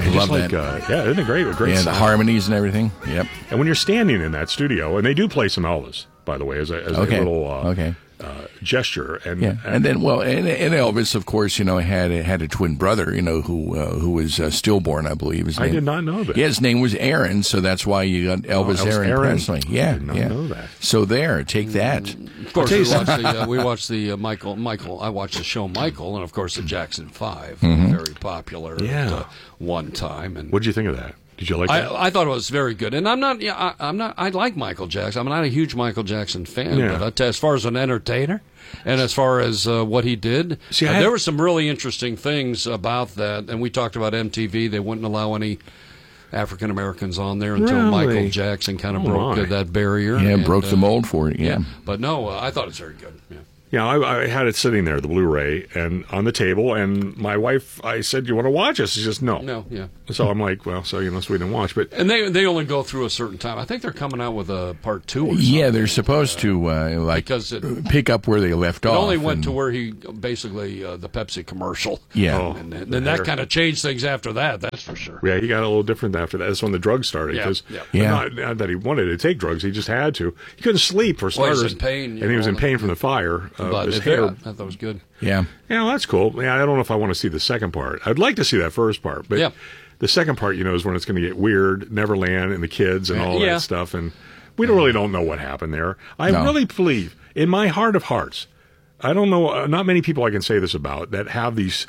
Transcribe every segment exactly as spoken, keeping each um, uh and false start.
Love Just like, that. Uh, yeah, isn't it great? Great Yeah, the sound. harmonies and everything. Yep. And when you're standing in that studio, and they do play some Elvis, by the way, as a, as Okay. a little uh, Okay. uh, gesture. And, Yeah, and then well, and, and Elvis, of course, you know, had a, had a twin brother, you know, who uh, who was uh, stillborn, I believe. His I name, did not know that. Yeah, his name was Aaron, so that's why you got Elvis, Elvis Aaron, Aaron. Presley. Yeah, I did not yeah. know that. So there, take that. Of course, we watched the uh, we watched the uh, Michael Michael. I watched the show Michael, and of course the Jackson Five, Mm-hmm. very popular Yeah. at uh, one time. And What did you think of that? Did you like that? I, I thought it was very good, and I'm not. Yeah, I, I'm not. I like Michael Jackson. I'm not a huge Michael Jackson fan, Yeah. but I tell you, as far as an entertainer, and as far as uh, what he did, See, I uh, had- there were some really interesting things about that. And we talked about M T V; they wouldn't allow any African Americans on there until Really? Michael Jackson kind of Oh, broke my. uh, that barrier. Yeah, and, broke uh, the mold for it. Yeah. But no, uh, I thought it's very good. Yeah. Yeah, I, I had it sitting there, the Blu-ray, and on the table. And my wife, I said, "You want to watch this?" She says, "No." No, yeah. So I'm like, "Well, so you know, so we didn't watch." But And they they only go through a certain time. I think they're coming out with a part two. Or something. Yeah, they're supposed to uh, like Because it- pick up where they left It off. only went and- to where he basically uh, the Pepsi commercial. Yeah. Oh. and then, then that kind of changed things after that. That's for sure. yeah, he got a little different after that. That's when the drugs started. Yeah, 'cause- yeah. Yeah. Not, not that he wanted to take drugs; he just had to. He couldn't sleep for Well, he was starters, in pain, you and he was know, in pain from the fire. Uh, But his it, hair. yeah, I thought it was good. Yeah. Yeah, well, that's cool. Yeah, I don't know if I want to see the second part. I'd like to see that first part, but Yeah. the second part, you know, is when it's going to get weird. Neverland and the kids and all Yeah. that stuff, and we don't really don't know what happened there. I No. really believe, in my heart of hearts, I don't know. Uh, not many people I can say this about that have these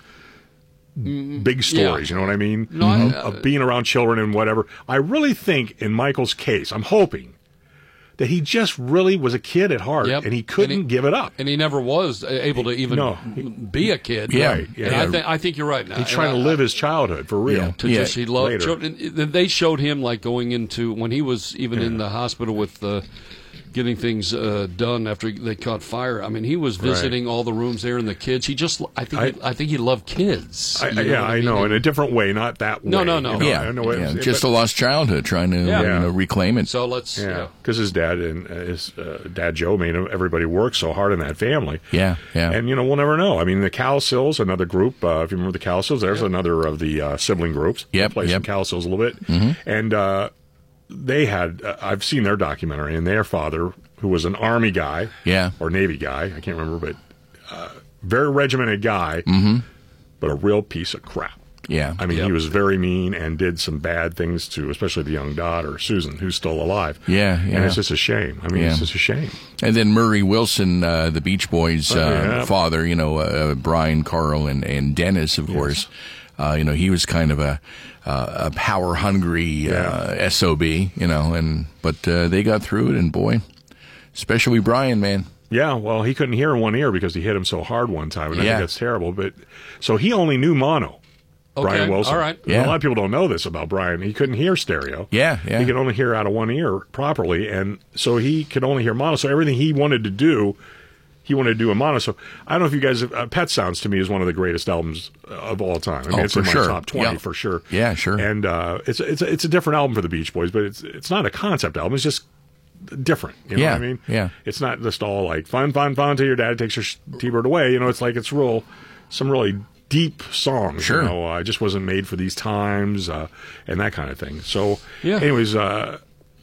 big stories. yeah. You know what I mean? No, I- of, of being around children and whatever. I really think, in Michael's case, I'm hoping that he just really was a kid at heart, Yep. and he couldn't And he- give it up. And he never was able to even No. be a kid. Yeah. Right, yeah. And I, th- I think you're right. He's trying to live his childhood for real. Yeah. To just he loved later. children. And they showed him like going into when he was even in the hospital with uh, getting things uh, done after they caught fire. I mean, he was visiting all the rooms there and the kids. He just I think I- he, I think he loved kids. I, You know yeah, what I mean? know, And in a different way, not that way. No, no, no. you know, Yeah. I know it yeah. was- Just but- a lost childhood, trying to Yeah. you know, reclaim it. So let's yeah, yeah. because his dad and uh, his uh, dad Joe made everybody work so hard in that family. Yeah, yeah. And you know, we'll never know. I mean, the Cowsills, another group. Uh, if you remember the Cowsills, there's another of the uh, sibling groups. Yep, Play yep. some Cowsills a little bit, and uh, they had. Uh, I've seen their documentary, and their father, who was an Army guy, Yeah. or Navy guy, I can't remember, but uh, very regimented guy, Mm-hmm. but a real piece of crap. Yeah. I mean, Yep. he was very mean and did some bad things to, especially the young daughter, Susan, who's still alive. Yeah, And yeah. it's just a shame. I mean, Yeah. it's just a shame. And then Murray Wilson, uh, the Beach Boys' uh, yeah. father, you know, uh, Brian, Carl, and, and Dennis, of course. Uh, you know, he was kind of a, uh, a power hungry uh, S O B, you know, and but uh, they got through it, and boy, especially Brian, man. Yeah, well, he couldn't hear in one ear because he hit him so hard one time, and I Yeah. think that's terrible. But so he only knew mono. Brian Okay, Wilson. all right. And Yeah. A lot of people don't know this about Brian. He couldn't hear stereo. Yeah, yeah. He could only hear out of one ear properly, and so he could only hear mono. So everything he wanted to do, he wanted to do in mono. So I don't know if you guys, uh, Pet Sounds to me is one of the greatest albums of all time. I mean, Oh, it's for in my sure. top twenty Yeah. for sure. Yeah, sure. And uh, it's it's it's a different album for the Beach Boys, but it's it's not a concept album. It's just different. You know Yeah, what I mean? yeah. It's not just all like fun, fun, fun till your dad takes your sh- T-bird away. You know, it's like it's real, some really deep songs. Sure. You know, uh, just wasn't made for these times uh, and that kind of thing. So, Yeah. anyways, uh,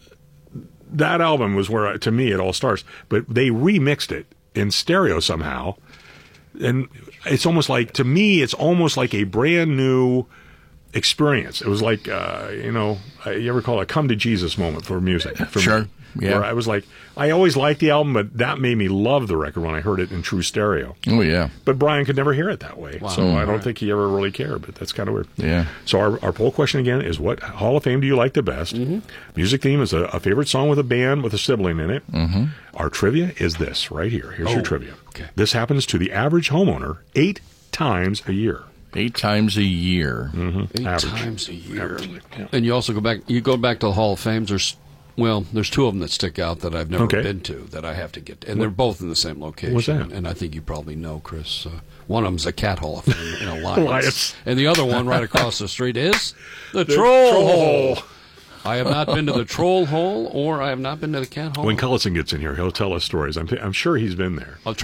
that album was where, uh, to me, it all starts. But they remixed it in stereo somehow. And it's almost like, to me, it's almost like a brand new experience. It was like, uh, you know, uh, you ever call it a come to Jesus moment for music? For Sure. Me, Yeah. Where I was like, I always liked the album, but that made me love the record when I heard it in true stereo. Oh, yeah. But Brian could never hear it that way. So I don't Right. think he ever really cared, but that's kind of weird. Yeah. So our, our poll question again is, what Hall of Fame do you like the best? Mm-hmm. Music theme is a, a favorite song with a band with a sibling in it. Mm-hmm. Our trivia is this right here. Here's your Oh, trivia. okay. This happens to the average homeowner eight times a year. Eight times a year. Eight Average. times a year. Averagely, yeah. And you also go back. You go back to the Hall of Fames. There's, well, there's two of them that stick out that I've never Okay. been to that I have to get, to. And they're both in the same location. What's that? And I think you probably know, Chris. Uh, one of them's a Cat Hall of Fame in Alliance, Alliance. and the other one right across the street is the, Troll, Troll Hole. Hole. I have not been to the Troll Hole, or I have not been to the Cat Hole. When Cullison gets in here, he'll tell us stories. I'm, I'm sure he's been there. Oh, Troll Hole?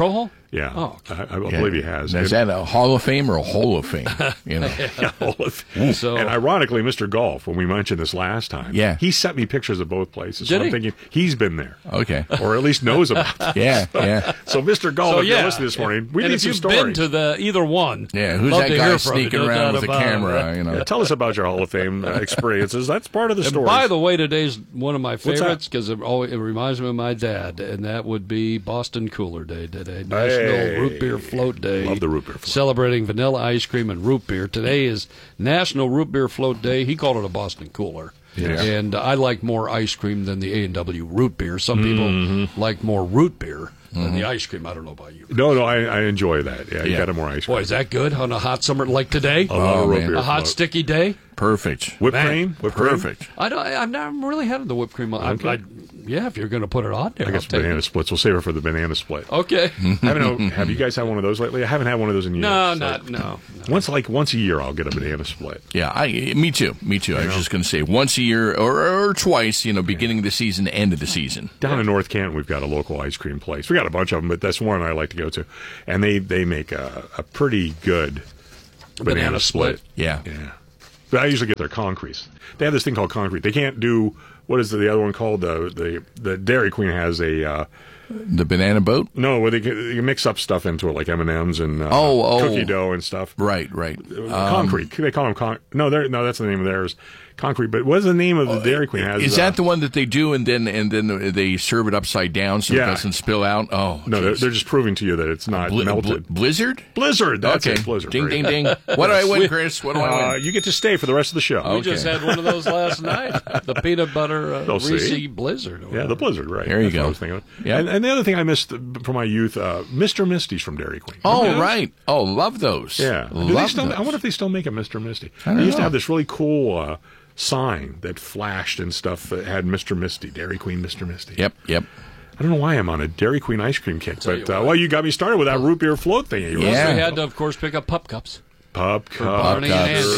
Yeah, Oh, okay. I, I Yeah. believe he has. Is And- that a Hall of Fame or a Hole of Fame? You know. Yeah, all of it. So- and ironically, Mister Golf, when we mentioned this last time, Yeah. he sent me pictures of both places. Did so I'm he? thinking he's been there, Okay. or at least knows about it. Yeah, yeah. So, Mister Golf, So if yeah, you're listening this morning, we and need if some you've stories. been to the either one, Yeah, who's love that to guy hear from you, sneaking no around doubt with a about it. camera? You know. Yeah, tell us about your Hall of Fame uh, experiences. That's part of the And story. by the way, today's one of my that? favorites because it, always- it reminds me of my dad, and that would be Boston Cooler Day today, National Hey. Root Beer Float Day. Love the root beer float. Celebrating vanilla ice cream and root beer. Today is National Root Beer Float Day. He called it a Boston Cooler. Yeah. And I like more ice cream than the A and W root beer. Some people Mm-hmm. like more root beer than the ice cream. I don't know about you. no, no, I, I enjoy that. Yeah, you Yeah. got a more ice cream. Boy, is that good on a hot summer like today? a lot Oh, of root man. beer A hot, float. sticky day? Perfect. Whipped Man, cream? Whipped cream? Perfect. I don't. I've never really had the whipped cream. I, Okay. I, yeah, if you're going to put it on there, I guess I'll take banana it. splits. We'll save it for the banana split. Okay. haven't, have you guys had one of those lately? I haven't had one of those in years. No, So not no. no. Once, like once a year, I'll get a banana split. Yeah, I, me too. Me too. I was just going to say once a year or, or twice, you know, beginning of the season, end of the season. Down in North Canton, we've got a local ice cream place. We got a bunch of them, but that's one I like to go to, and they they make a, a pretty good banana, Banana split. split. Yeah. Yeah, but I usually get their concrete. They have this thing called concrete. They can't do what is the, the other one called? The the the Dairy Queen has a uh, The banana boat? no, where they can, they can mix up stuff into it like M and M's and uh, Oh, oh. cookie dough and stuff. Right, right. Concrete. They call them con. No, they're no, that's the name of theirs. Concrete. But what is the name of the Dairy Queen? Has, Is uh, that the one that they do and then and then they serve it upside down so Yeah. it doesn't spill out? Oh, No, they're, geez. they're just proving to you that it's not Bli- melted. Bli- Blizzard? Blizzard. That's Okay. it. Blizzard. Ding, Great. ding, ding. What do I win, Chris? What do I Uh, win? you get to stay for the rest of the show. We just Okay. had one of those last night. The peanut butter uh, They'll see. Reese Blizzard. or Yeah, whatever. the Blizzard, right. There you That's what go. I was thinking of. Yep. And, and the other thing I missed from my youth, uh, Mister Misty's from Dairy Queen. Oh, Remember those? right. Oh, love those. Yeah. Do they Love still, those. I wonder if they still make a Mister Misty. I don't They used to know. have this really cool uh, sign that flashed and stuff that had Mister Misty, Dairy Queen Mister Misty. Yep, yep. I don't know why I'm on a Dairy Queen ice cream kick, Tell you but uh, what. well, you got me started with that root beer float thing. You Yeah. We had to, of course, pick up pup cups. Pub Barney and Andy.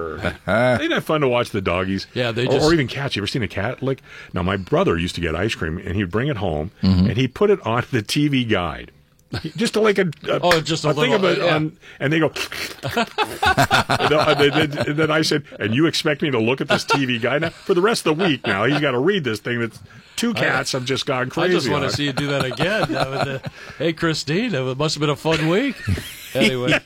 cups. Ain't that fun to watch the doggies? Yeah, they or, just- or even cats. You ever seen a cat lick? Now, my brother used to get ice cream, and he'd bring it home, Mm-hmm. and he'd put it on the T V guide. Just to like a, a Oh, just a thing little, of it, uh, yeah. on, and they go. and, then- and then- and then I said, "And you expect me to look at this T V guide now for the rest of the week? Now he's got to read this thing that's two cats have just gone I crazy." just want on. to see you do that again. That would, uh, hey, Christine, it must have been a fun week. Anyway,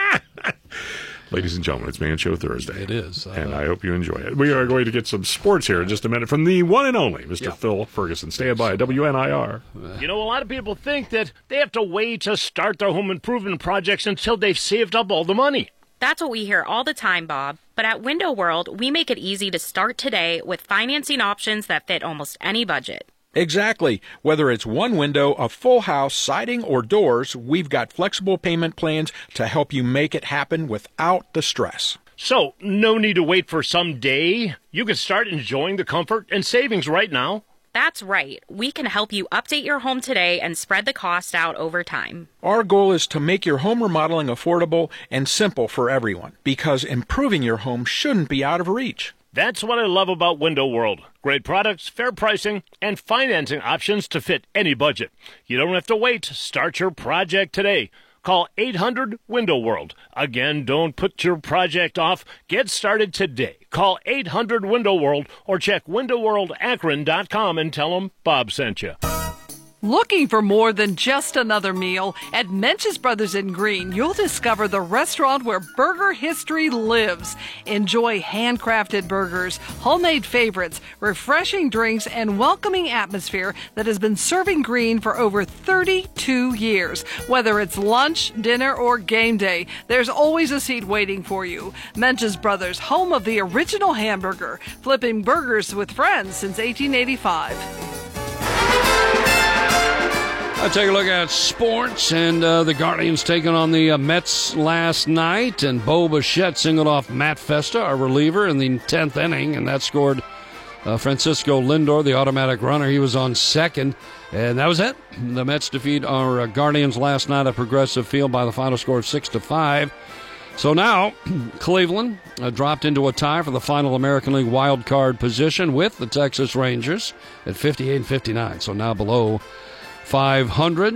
Ladies and gentlemen, it's Man Show Thursday. it is. Uh, And I hope you enjoy it. We are going to get some sports here in just a minute from the one and only Mister Yeah. Phil Ferguson. Stand by, W N I R. You know, a lot of people think that they have to wait to start their home improvement projects until they've saved up all the money. That's what we hear all the time, Bob. But at Window World, we make it easy to start today with financing options that fit almost any budget. Exactly. Whether it's one window, a full house, siding, or doors, we've got flexible payment plans to help you make it happen without the stress. So, no need to wait for some day. You can start enjoying the comfort and savings right now. That's right. We can help you update your home today and spread the cost out over time. Our goal is to make your home remodeling affordable and simple for everyone, because improving your home shouldn't be out of reach. That's what I love about Window World. Great products, fair pricing, and financing options to fit any budget. You don't have to wait. Start your project today. Call eight hundred window world. Again, don't put your project off. Get started today. Call eight hundred window world or check window world akron dot com and tell them Bob sent you. Looking for more than just another meal? At Mench's Brothers in Green, you'll discover the restaurant where burger history lives. Enjoy handcrafted burgers, homemade favorites, refreshing drinks, and welcoming atmosphere that has been serving Green for over thirty-two years. Whether it's lunch, dinner, or game day, there's always a seat waiting for you. Mench's Brothers, home of the original hamburger, flipping burgers with friends since eighteen eighty-five. I'll take a look at sports, and uh, the Guardians taking on the uh, Mets last night, and Bo Bichette singled off Matt Festa, our reliever, in the tenth inning, and that scored uh, Francisco Lindor, the automatic runner. He was on second, and that was it. The Mets defeat our uh, Guardians last night at Progressive Field by the final score of six to five. So now, Cleveland uh, dropped into a tie for the final American League wild card position with the Texas Rangers at fifty-eight and fifty-nine. So now below five hundred.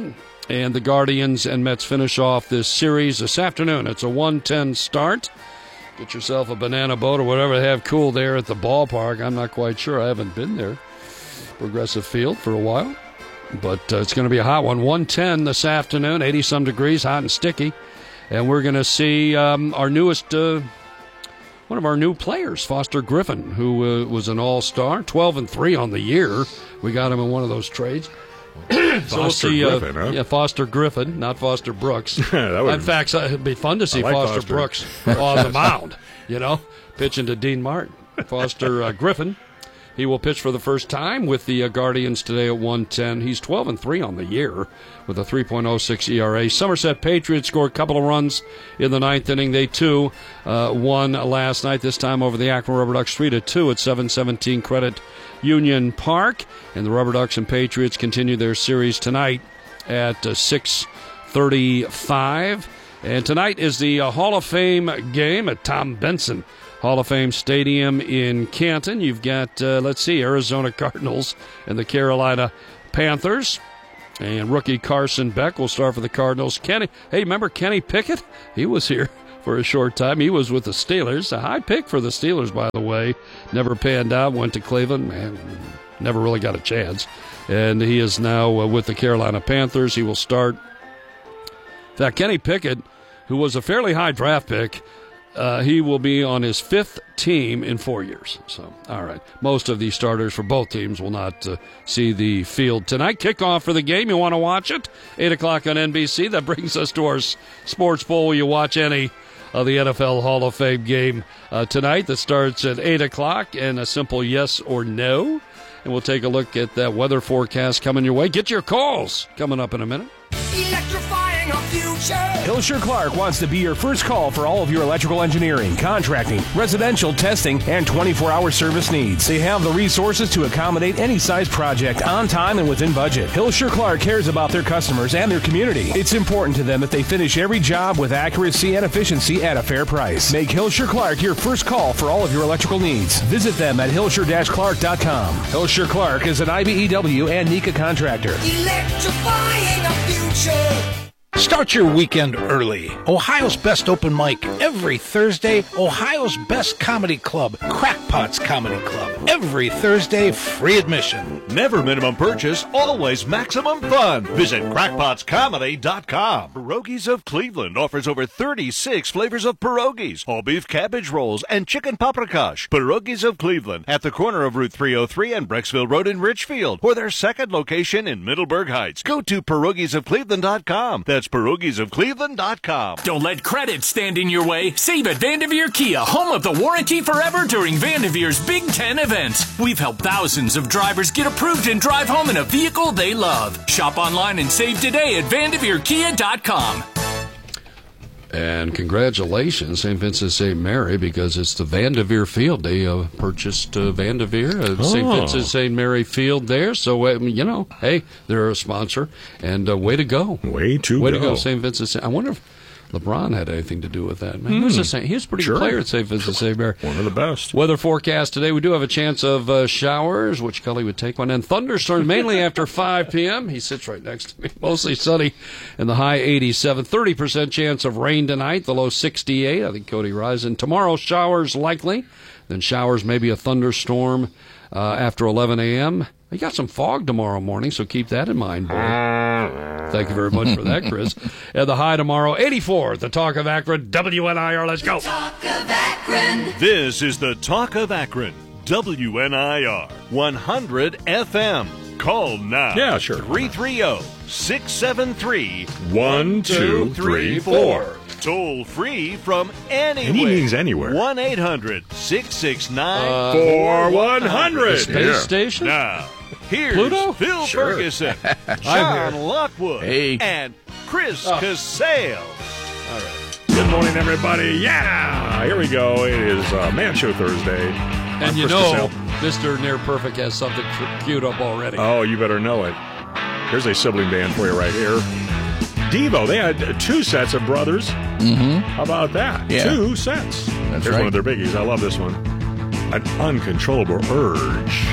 And the Guardians and Mets finish off this series this afternoon. It's a one ten start. Get yourself a banana boat or whatever they have cool there at the ballpark. I'm not quite sure. I haven't been there. Progressive Field for a while. But uh, it's going to be a hot one. one ten this afternoon, eighty-some degrees, hot and sticky. And we're going to see um, our newest, uh, one of our new players, Foster Griffin, who uh, was an all-star, twelve and three on the year. We got him in one of those trades. Foster so we'll see, uh, Griffin, huh? Yeah, Foster Griffin, not Foster Brooks. That would in fact, it'd be fun to see like Foster, Foster. Brooks on the mound, you know, pitching to Dean Martin. Foster uh, Griffin, he will pitch for the first time with the uh, Guardians today at one ten. He's twelve and three on the year with a three point oh six E R A. Somerset Patriots scored a couple of runs in the ninth inning. They, too, uh, won last night, this time over the Akron Rubber Ducks three to two at seven seventeen Credit Union Park. And the Rubber Ducks and Patriots continue their series tonight at uh, six thirty-five. And tonight is the uh, Hall of Fame game at Tom Benson Hall of Fame Stadium in Canton. You've got, uh, let's see, Arizona Cardinals and the Carolina Panthers. And rookie Carson Beck will start for the Cardinals. Kenny, hey, remember Kenny Pickett? He was here for a short time. He was with the Steelers. A high pick for the Steelers, by the way. Never panned out, went to Cleveland. Man, never really got a chance. And he is now uh, with the Carolina Panthers. He will start. In fact, Kenny Pickett, who was a fairly high draft pick, uh, he will be on his fifth team in four years. So, all right. Most of the starters for both teams will not uh, see the field tonight. Kickoff for the game. You want to watch it? eight o'clock on N B C. That brings us to our s- sports bowl. Will you watch any of the N F L Hall of Fame game uh, tonight that starts at eight o'clock? And a simple yes or no. And we'll take a look at that weather forecast coming your way. Get your calls coming up in a minute. Electrifying our future. Hilsher Clark wants to be your first call for all of your electrical engineering, contracting, residential testing, and twenty-four hour service needs. They have the resources to accommodate any size project on time and within budget. Hilsher Clark cares about their customers and their community. It's important to them that they finish every job with accuracy and efficiency at a fair price. Make Hilsher Clark your first call for all of your electrical needs. Visit them at hilsher dash clark dot com. Hilsher Clark is an I B E W and NECA contractor. Electrifying our future. Start your weekend early. Ohio's Best Open Mic every Thursday. Ohio's Best Comedy Club, Crackpots Comedy Club. Every Thursday, free admission. Never minimum purchase, always maximum fun. Visit crackpots comedy dot com. Pierogies of Cleveland offers over thirty-six flavors of pierogies, all beef cabbage rolls, and chicken paprikash. Pierogies of Cleveland at the corner of Route three oh three and Brecksville Road in Richfield, or their second location in Middleburg Heights. Go to pierogies of cleveland dot com. That's pierogies of cleveland dot com. Don't let credit stand in your way. Save at Vanderveer Kia, home of the warranty forever during Vanderveer's Big Ten event. We've helped thousands of drivers get approved and drive home in a vehicle they love. Shop online and save today at vanderveer kia dot com. And congratulations, Saint Vincent Saint Mary, because it's the Vanderveer Field. They uh, purchased uh, Vanderveer, uh, Saint Oh. Vincent Saint Mary Field there. So, uh, you know, hey, they're a sponsor. And uh, way to go. Way to way go. to go, Saint Vincent Saint I wonder if LeBron had anything to do with that. Man, he was Hmm. a Saint, he was a pretty Sure. good player at Saint Vincent Saint Mary. One of the best. Weather forecast today, we do have a chance of uh, showers, which Cully would take one, and thunderstorms mainly after five p.m. He sits right next to me. Mostly sunny and the high eighty-seven. thirty percent chance of rain tonight, the low sixty-eight. I think Cody rising. Tomorrow, showers likely. Then showers, maybe a thunderstorm uh, after eleven a.m. You got some fog tomorrow morning, so keep that in mind, boy. Thank you very much for that, Chris. And the high tomorrow, eighty-four. The Talk of Akron, W N I R. Let's go. Talk of Akron. This is the Talk of Akron, W N I R, one hundred F M. Call now. Yeah, sure. three three zero, six seven three, One, two, three, four. Toll free from anywhere. And he means anywhere. one eight hundred, six six nine, For one hundred. Space Yeah. station? Now, here's Pluto? Phil Sure. Ferguson, I'm John here. Lockwood, Hey. and Chris Oh. Casale. Good morning, everybody. Yeah. Here we go. It is uh, Man Show Thursday. And I'm you Chris know, Casale. Mister Near Perfect has something tr- queued up already. Oh, you better know it. Here's a sibling band for you right here. Devo, they had two sets of brothers. Mm-hmm. How about that? Yeah. Two sets. That's Here's right. one of their biggies. I love this one. An uncontrollable urge.